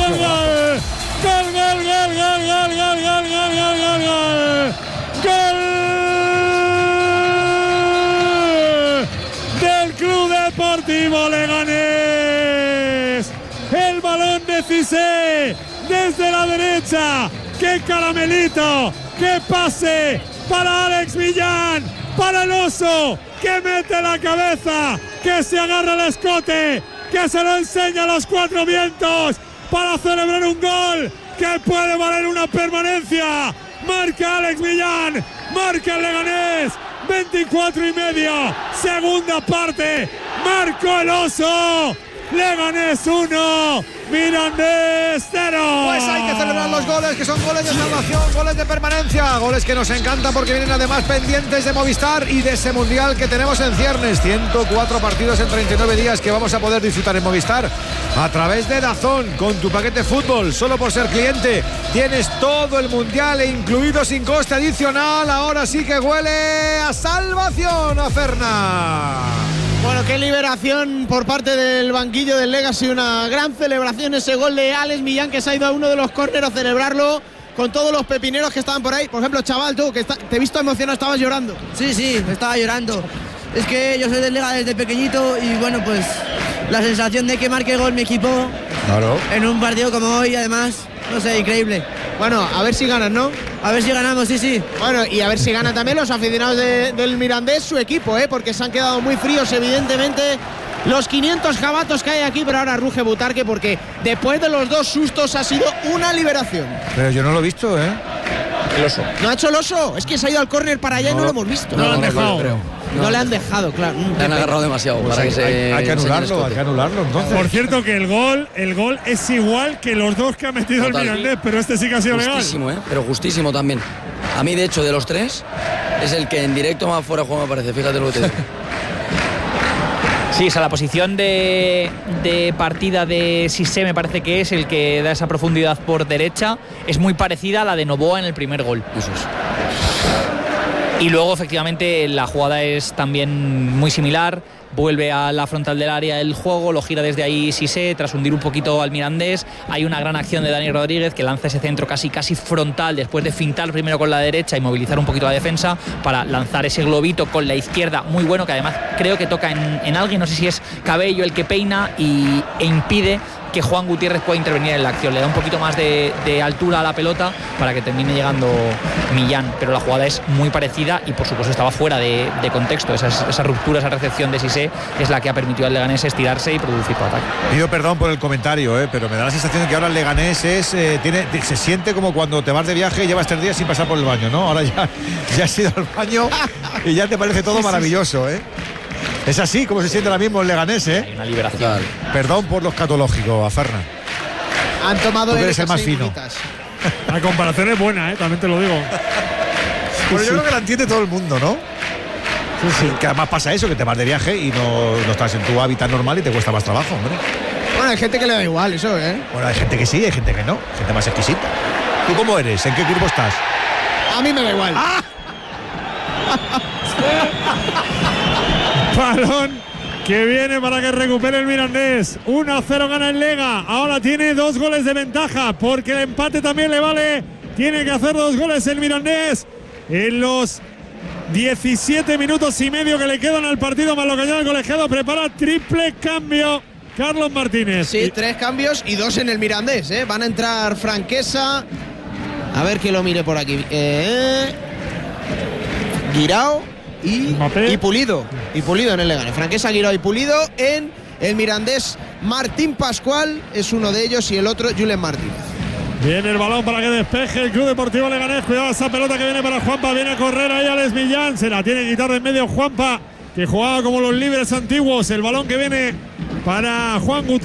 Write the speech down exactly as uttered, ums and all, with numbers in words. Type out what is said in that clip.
gol, gol, gol, gol, gol, gol, gol, gol, gol, gol, gol del Club Deportivo Leganés. El balón de Cissé desde la derecha. ¡Qué caramelito! ¡Qué pase para Alex Millán! Para el oso, que mete la cabeza, que se agarra el escote, que se lo enseña a los cuatro vientos para celebrar un gol que puede valer una permanencia. Marca Alex Millán, marca el Leganés, veinticuatro y medio, segunda parte, marcó el oso. Leganés uno, Mirandés cero. Pues hay que celebrar los goles, que son goles de salvación, goles de permanencia, goles que nos encantan porque vienen además pendientes de Movistar y de ese mundial que tenemos en ciernes. ciento cuatro partidos en treinta y nueve días que vamos a poder disfrutar en Movistar a través de DAZN con tu paquete fútbol. Solo por ser cliente tienes todo el mundial e incluido sin coste adicional. Ahora sí que huele a salvación, a Ferna. Bueno, qué liberación por parte del banquillo del Legacy, una gran celebración ese gol de Alex Millán, que se ha ido a uno de los córneres a celebrarlo con todos los pepineros que estaban por ahí. Por ejemplo, chaval, tú, que está, te he visto emocionado, estabas llorando. Sí, sí, estaba llorando. Es que yo soy del Lega desde pequeñito y bueno, pues la sensación de que marque gol mi equipo, claro, en un partido como hoy, además, no sé, increíble. Bueno, a ver si ganas, ¿no? A ver si ganamos, sí, sí. Bueno, y a ver si ganan también los aficionados de, del Mirandés, su equipo, ¿eh? Porque se han quedado muy fríos, evidentemente, los quinientos jabatos que hay aquí, pero ahora ruge Butarque porque después de los dos sustos ha sido una liberación. Pero yo no lo he visto, ¿eh? El oso. ¿No ha hecho el oso? Es que se ha ido al córner para allá no, y no lo hemos visto. No, no lo han dejado. Creo. No, no le han dejado, claro. Le han agarrado demasiado. Pues para hay, que se hay, hay que anularlo, hay que anularlo entonces. Por cierto que el gol, el gol es igual que los dos que ha metido Total. el Mirandés, pero este sí que ha sido justísimo, legal. ¿eh? Pero justísimo también. A mí, de hecho, de los tres, es el que en directo más fuera de juego me parece. Fíjate lo que te digo. Sí, o sea, la posición de, de partida de Cissé me parece que es el que da esa profundidad por derecha. Es muy parecida a la de Novoa en el primer gol. Eso es. Y luego, efectivamente, la jugada es también muy similar. Vuelve a la frontal del área el juego, lo gira desde ahí Cissé, tras hundir un poquito al Mirandés. Hay una gran acción de Dani Rodríguez que lanza ese centro casi, casi frontal después de fintar primero con la derecha y movilizar un poquito la defensa para lanzar ese globito con la izquierda muy bueno, que además creo que toca en, en alguien, no sé si es Cabello el que peina y, e impide que Juan Gutiérrez pueda intervenir en la acción. Le da un poquito más de, de altura a la pelota para que termine llegando Millán, pero la jugada es muy parecida y por supuesto estaba fuera de, de contexto. Esa, esa ruptura, esa recepción de Cissé es la que ha permitido al Leganés estirarse y producir tu ataque. Pido perdón por el comentario, eh, pero me da la sensación de que ahora el Leganés es, eh, tiene, se siente como cuando te vas de viaje y llevas tres días sin pasar por el baño, ¿no? Ahora ya, ya has ido al baño y ya te parece todo maravilloso, ¿eh? Es así como se siente ahora mismo el Leganés, ¿eh? Hay una liberación. Perdón por lo escatológico, a Ferna. Han tomado Tú eres el más fino. La comparación es buena, ¿eh? También te lo digo. Pero yo creo que la entiende todo el mundo, ¿no? Sí, sí. Que además pasa eso, que te vas de viaje y no, no estás en tu hábitat normal y te cuesta más trabajo, hombre. Bueno, hay gente que le da igual eso, ¿eh? Bueno, hay gente que sí, hay gente que no. Gente más exquisita. ¿Tú cómo eres? ¿En qué grupo estás? A mí me da igual. ¡Ah! Balón que viene para que recupere el Mirandés. uno a cero gana el Lega. Ahora tiene dos goles de ventaja porque el empate también le vale. Tiene que hacer dos goles el Mirandés en los diecisiete minutos y medio que le quedan al partido, más lo que lleva el colegiado. Prepara triple cambio Carlos Martínez. Sí, tres cambios y dos en el Mirandés, ¿eh? Van a entrar Franquesa. A ver que lo mire por aquí. Eh, Guirao y, y Pulido. Y Pulido en el Leganés. Franquesa, Guirao y Pulido en el Mirandés. Martín Pascual es uno de ellos y el otro Julen Martínez. Viene el balón para que despeje el Club Deportivo Leganés. Cuidado esa pelota que viene para Juanpa. Viene a correr ahí Alex Millán. Se la tiene que quitar de en medio Juanpa, que jugaba como los libres antiguos. El balón que viene para Juan Gutiérrez.